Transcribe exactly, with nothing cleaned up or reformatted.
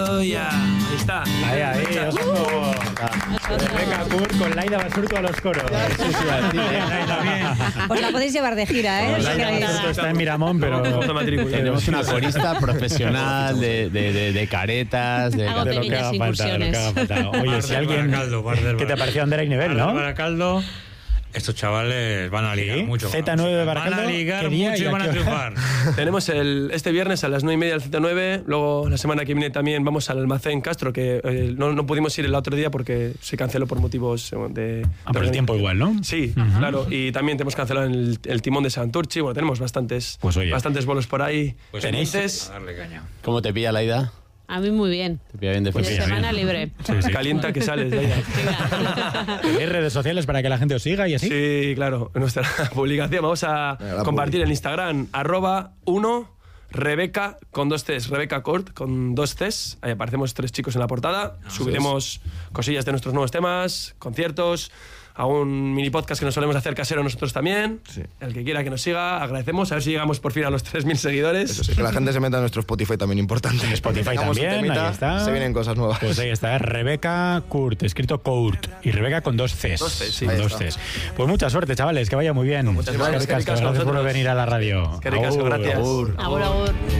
Oh, yeah. Ahí está. Ahí, ahí, ojo. Rebeca Kurt con Laida Basurto a los coros. Sí, sí, así, Laida, bien. Os la podéis llevar de gira, ¿eh? Bueno, Si Laida queréis. Basurto está en Miramón, pero tenemos una corista profesional de, de, de, de caretas, de, Hago de lo que haga falta, de lo que haga falta. Oye, si alguien... Baracaldo, Barder, ¿Qué te pareció Ander y Nivel, no? Baracaldo. Estos chavales van a ligar ¿Sí? mucho. Z nueve de Baracaldo. Van a ligar ¿Qué día mucho y y a van a qué hora? triunfar. Tenemos el, este viernes a las nueve y media al Z nueve. Luego la semana que viene también vamos al Almacén Castro, que eh, no, no pudimos ir el otro día porque se canceló por motivos eh, de... Ah, por el tiempo igual, ¿no? Sí, uh-huh. Claro. Y también tenemos cancelado el, el Timón de Santurchi. Bueno, tenemos bastantes, pues oye, bastantes bolos por ahí. Pues pendientes. A darle caña. ¿Cómo te pilla, Laida? A mí muy bien. Te pilla bien de Fin de felicidad. semana libre. Sí, sí. Calienta que sales, Laida. ¿Tenéis redes sociales para que la gente os siga y así? Sí, claro. En nuestra publicación vamos a Venga, compartir en Instagram arroba uno Rebeca con dos Cs, Rebeca Kurt con dos Cs. Ahí aparecemos tres chicos en la portada. Subiremos cosillas de nuestros nuevos temas, conciertos, a un mini podcast que nos solemos hacer casero nosotros también. Sí. El que quiera que nos siga, agradecemos. A ver si llegamos por fin a los tres mil seguidores. Eso sí, que la gente se meta en nuestro Spotify también importante. Spotify Tengamos un también, temita, ahí está. Se vienen cosas nuevas. Pues ahí está, Rebeca Kurt, escrito Kurt. Y Rebeca con dos Cs. Dos Cs, sí. Con Ahí dos está. Cs. Pues mucha suerte, chavales, que vaya muy bien. Muchas gracias, Eskerrik asko, eskerrik asko a gracias por vosotros. venir a la radio. Eskerrik asko, Agur, gracias. agur. Agur, agur.